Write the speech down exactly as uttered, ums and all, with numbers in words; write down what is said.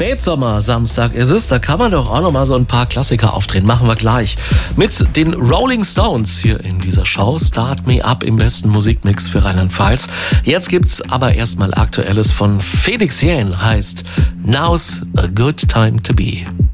Spätsommer, Samstag ist es. Da kann man doch auch noch mal so ein paar Klassiker aufdrehen. Machen wir gleich. Mit den Rolling Stones hier in dieser Show. Start Me Up im besten Musikmix für Rheinland-Pfalz. Jetzt gibt's aber erstmal Aktuelles von Felix Jähn. Heißt Now's a Good Time to Be.